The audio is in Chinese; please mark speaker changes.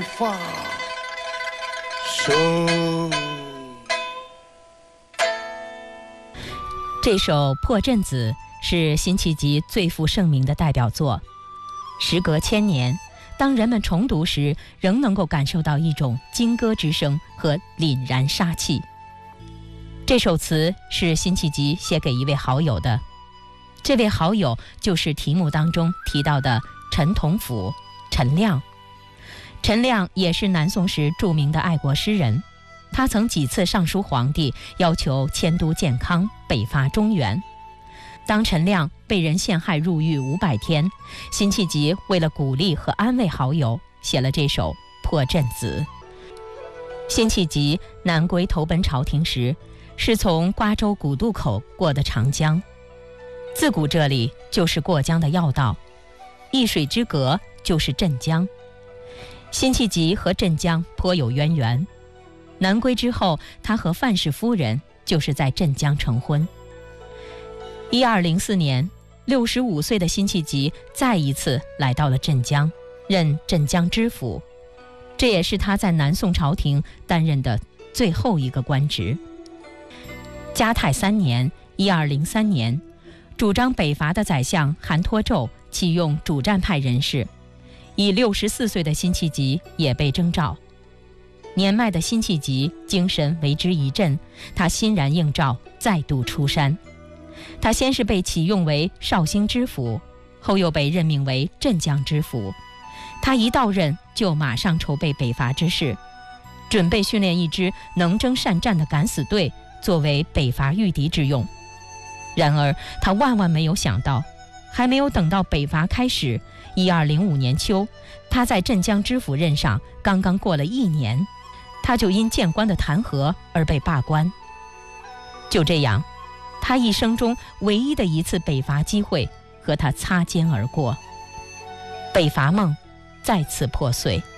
Speaker 1: 发生。
Speaker 2: 这首《破阵子》是辛弃疾最负盛名的代表作。时隔千年，当人们重读时，仍能够感受到一种金戈之声和凛然杀气。这首词是辛弃疾写给一位好友的，这位好友就是题目当中提到的陈同甫，陈亮。陈亮也是南宋时著名的爱国诗人，他曾几次上书皇帝，要求迁都建康，北伐中原。当陈亮被人陷害入狱500天，辛弃疾为了鼓励和安慰好友，写了这首《破阵子》。辛弃疾南归投奔朝廷时，是从瓜州古渡口过的长江，自古这里就是过江的要道，一水之隔就是镇江。辛弃疾和镇江颇有渊源，南归之后，他和范氏夫人就是在镇江成婚。1204年，65岁的辛弃疾再一次来到了镇江，任镇江知府，这也是他在南宋朝廷担任的最后一个官职。嘉泰3年，1203年，主张北伐的宰相韩托胄启用主战派人士，以64岁的辛弃疾也被征召。年迈的辛弃疾精神为之一振，他欣然应召，再度出山。他先是被启用为绍兴知府，后又被任命为镇江知府。他一到任就马上筹备北伐之事，准备训练一支能征善战的敢死队，作为北伐御敌之用。然而他万万没有想到，还没有等到北伐开始，1205年秋，他在镇江知府任上刚刚过了1年，他就因谏官的弹劾而被罢官。就这样，他一生中唯一的一次北伐机会和他擦肩而过，北伐梦再次破碎。